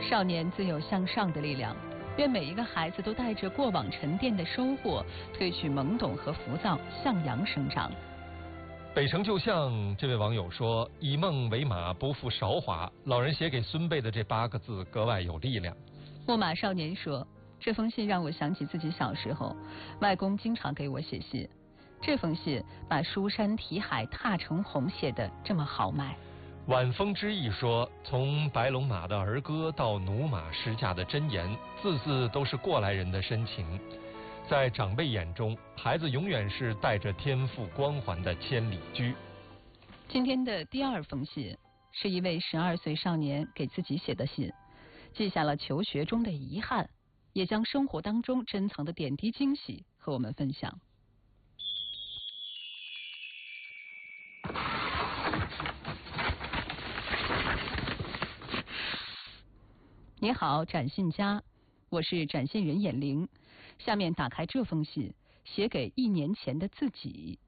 少年自有向上的力量。愿每一个孩子都带着过往沉淀的收获，褪去懵懂和浮躁，向阳生长。 北城旧巷这位网友说：“以梦为马，不负韶华。”老人写给孙辈的这8个字格外有力量。 木马少年说：“这封信让我想起自己小时候，外公经常给我写信。这封信把书山题海踏成红写得这么豪迈。” 晚风之意说：“从白龙马的儿歌到驽马试驾的箴言，字字都是过来人的深情。在长辈眼中，孩子永远是带着天赋光环的千里驹。” 今天的第2封信是一位12岁少年给自己写的信，记下了求学中的遗憾，也将生活当中珍藏的点滴惊喜和我们分享。你好，展信家，我是展信人眼玲。下面打开这封信，写给1年前的自己。